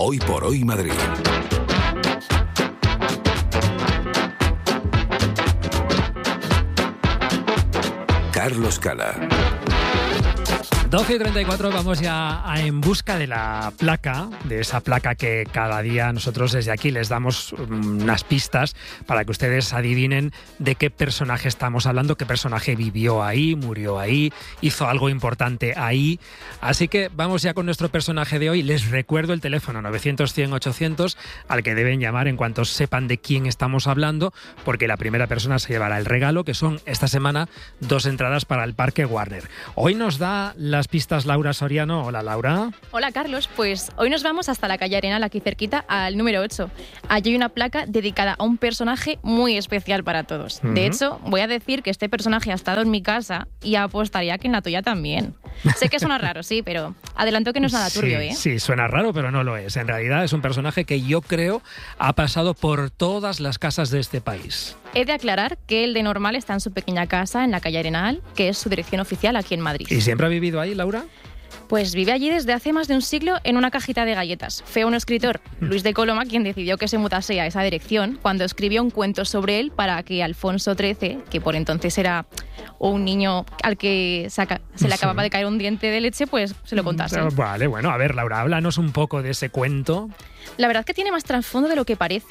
Hoy por Hoy Madrid. Carlos Cala. 12:34, vamos ya en busca de la placa, de esa placa que cada día nosotros desde aquí les damos unas pistas para que ustedes adivinen de qué personaje estamos hablando, qué personaje vivió ahí, murió ahí, hizo algo importante ahí. Así que vamos ya con nuestro personaje de hoy. Les recuerdo el teléfono 900-100-800 al que deben llamar en cuanto sepan de quién estamos hablando, porque la primera persona se llevará el regalo, que son esta semana 2 entradas para el Parque Warner. Hoy nos da las pistas Laura Soriano. Hola, Laura. Hola, Carlos. Pues hoy nos vamos hasta la calle Arenal, aquí cerquita, al número 8. Allí hay una placa dedicada a un personaje muy especial para todos. De hecho, voy a decir que este personaje ha estado en mi casa y apostaría que en la tuya también. Sé que suena raro, sí, pero adelanto que no es nada turbio, ¿eh? Sí, suena raro, pero no lo es. En realidad es un personaje que yo creo ha pasado por todas las casas de este país. He de aclarar que el de normal está en su pequeña casa en la calle Arenal, que es su dirección oficial aquí en Madrid. ¿Y siempre ha vivido ahí, Laura? Pues vive allí desde hace más de un siglo en una cajita de galletas. Fue un escritor, Luis de Coloma, quien decidió que se mutase a esa dirección cuando escribió un cuento sobre él para que Alfonso XIII, que por entonces era un niño al que se le acababa de caer un diente de leche, pues se lo contase. Vale, bueno, a ver, Laura, háblanos un poco de ese cuento. La verdad que tiene más trasfondo de lo que parece.